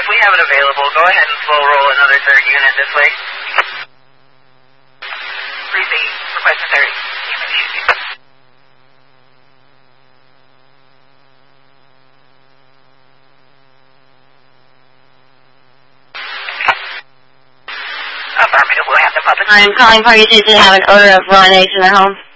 if we have it available, go ahead and slow roll another third unit this way. Repeat, request a third. Affirmative, we'll have the public. I'm calling party to have an odor of raw eggs in their home.